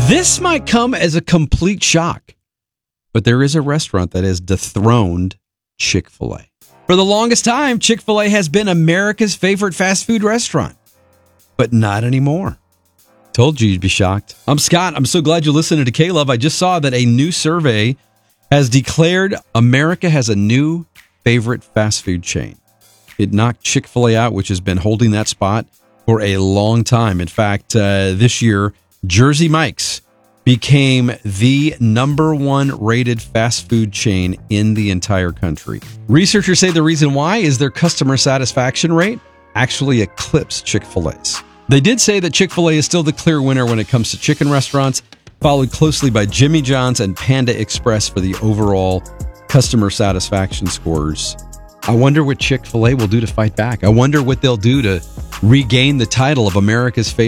This might come as a complete shock, but there is a restaurant that has dethroned Chick-fil-A. For the longest time, Chick-fil-A has been America's favorite fast food restaurant, but not anymore. Told you you'd be shocked. I'm Scott. I'm so glad you're listening to K-Love. I just saw that a new survey has declared America has a new favorite fast food chain. It knocked Chick-fil-A out, which has been holding that spot for a long time. In fact, this year, Jersey Mike's became the number one rated fast food chain in the entire country. Researchers say the reason why is their customer satisfaction rate actually eclipsed Chick-fil-A's. They did say that Chick-fil-A is still the clear winner when it comes to chicken restaurants, followed closely by Jimmy John's and Panda Express for the overall customer satisfaction scores. I wonder what Chick-fil-A will do to fight back. I wonder what they'll do to regain the title of America's favorite